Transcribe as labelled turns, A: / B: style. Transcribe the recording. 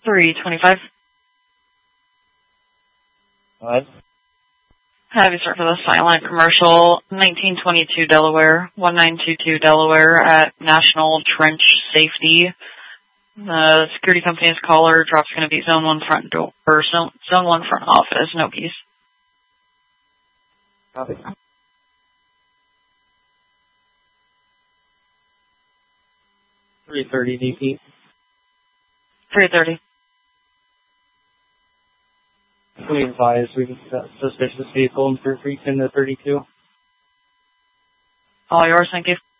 A: 325.
B: What?
A: Have you start for the silent commercial, 1922 Delaware, 1922 Delaware at National Trench Safety. The security company's caller drop's going to be zone 1 front door, or zone 1 front office, no keys.
B: Copy. 330 DP.
A: 330.
B: We advise we've got suspicious vehicle in 310 to 32.
A: All yours, thank you.